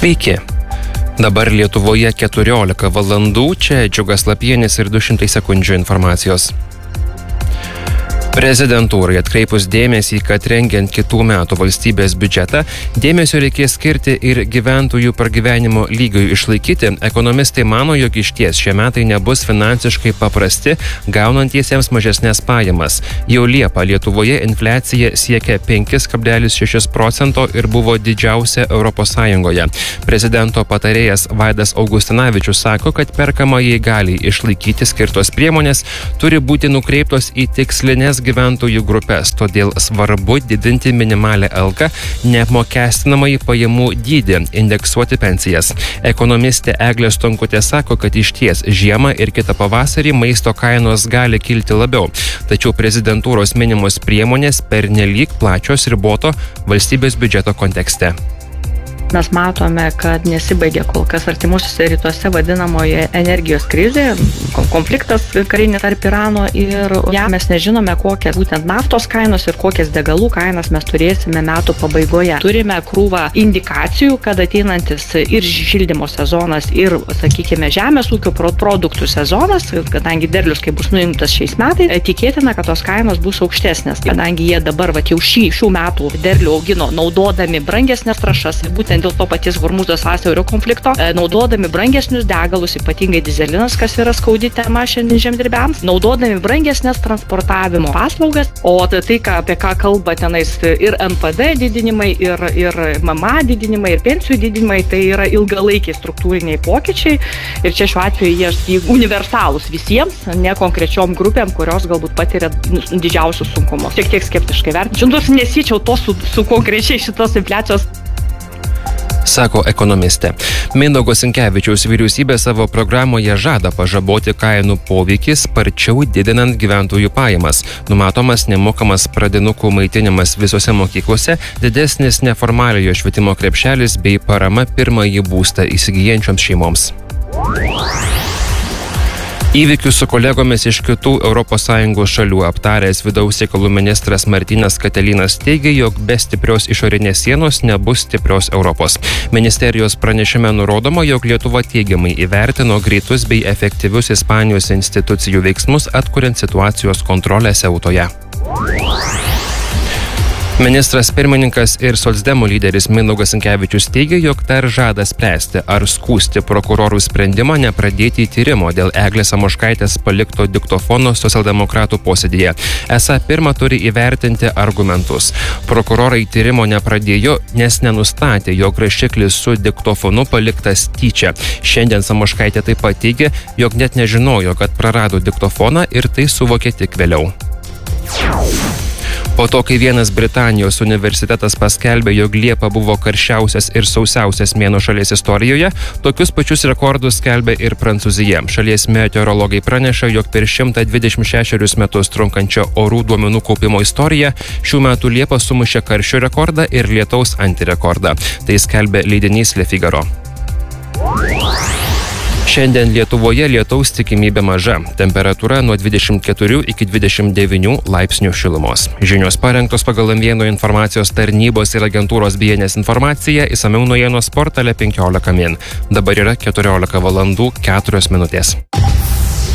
Sveiki. Dabar Lietuvoje 14 valandų, čia Džiugas Lapienis ir 200 sekundžių informacijos. Prezidentūrai atkreipus dėmesį, kad rengiant kitų metų valstybės biudžetą, dėmesio reikės skirti ir gyventojų pragyvenimo lygiui išlaikyti, ekonomistai mano, jog išties šie metai nebus finansiškai paprasti, gaunantiesiems mažesnės pajamas. Jau Liepą Lietuvoje infliacija siekia 5,6% ir buvo didžiausia ES. Prezidento patarėjas Vaidas Augustinavičius sako, kad perkamajai galiai išlaikyti skirtos priemonės turi būti nukreiptos į tikslinės gyventojų grupės, todėl svarbu didinti minimalę algą, neapmokestinamąjį pajamų dydį, indeksuoti pensijas. Ekonomistė Eglė Stonkutė sako, kad išties žiemą ir kitą pavasarį maisto kainos gali kilti labiau, tačiau prezidentūros minimos priemonės pernelyg plačios riboto valstybės biudžeto kontekste. Mes matome, kad nesibaigia kol kas artimuosiuose rytuose vadinamoje energijos krizė, konfliktas karinis tarp Irano ir mes nežinome, kokias būtent naftos kainos ir kokias degalų kainas mes turėsime metų pabaigoje. Turime krūvą indikacijų, kad ateinantis ir šildymo sezonas ir, sakykime, žemės ūkio produktų sezonas, kadangi derlius, kai bus nuimtas šiais metais, tikėtina, kad tos kainos bus aukštesnės, kadangi jie dabar jau šių metų derlių augino naudodami brangesnės trąšas, būtent dėl to paties Hormūzo sąsiaurio konflikto, naudodami brangesnius degalus, ypatingai dizelinas, kas yra skaudi tema šiandien žemdirbiams, naudodami brangesnės transportavimo paslaugas, o tai, apie ką kalba tenais ir NPD didinimai, ir MMA didinimai, ir pensijų didinimai, tai yra ilgalaikiai struktūriniai pokyčiai ir čia šiuo atveju jie universalūs visiems, ne konkrečiom grupėm, kurios galbūt patiria didžiausius sunkumus. Šiek tiek skeptiškai vertinčiau, nors nesiečiau to su konkrečiai šitos infliacijos. Sako ekonomistė. Mindaugo Sinkevičiaus vyriausybė savo programoje žada pažaboti kainų poveikį sparčiau didinant gyventojų pajamas. Numatomas nemokamas pradinukų maitinimas visose mokyklose, didesnis neformaliojo švietimo krepšelis bei parama pirmąjį būstą įsigyjančioms šeimoms. Įvykius su kolegomis iš kitų ES šalių aptaręs vidaus reikalų ministras Martynas Katilinas teigė, jog be stiprios išorinės sienos nebus stiprios Europos. Ministerijos pranešime nurodoma, jog Lietuva teigiamai įvertino greitus bei efektyvius Ispanijos institucijų veiksmus atkuriant situacijos kontrolę Siautoje. Ministras pirmininkas ir socdemų lyderis Mindaugas Sinkevičius teigia, jog dar žada spręsti, ar skųsti prokurorų sprendimą nepradėti tyrimo dėl Eglės Samoškaitės palikto diktofono socialdemokratų posėdyje. Esą pirma turi įvertinti argumentus. Prokurorai tyrimo nepradėjo, nes nenustatė, jog rašiklis su diktofonu paliktas tyčia. Šiandien Samoškaitė taip pat teigia, jog net nežinojo, kad prarado diktofoną ir tai suvokė tik vėliau. Po to, kai vienas Britanijos universitetas paskelbė, jog Liepa buvo karščiausias ir sausiausias mėnuo šalies istorijoje, tokius pačius rekordus skelbė ir Prancūzija. Šalies meteorologai praneša, jog per 126 metus trunkančią orų duomenų kaupimo istoriją šių metų Liepa sumušė karščio rekordą ir lietaus antirekordą. Tai skelbė leidinys Le Figaro. Šiandien Lietuvoje lietaus tikimybė maža. Temperatūra nuo 24 iki 29 laipsnių šilumos. Žinios parengtos pagal M1 informacijos tarnybos ir agentūros BNS informaciją, išsamiau naujienos portale 15 min. Dabar yra 14 valandų 4 minutės.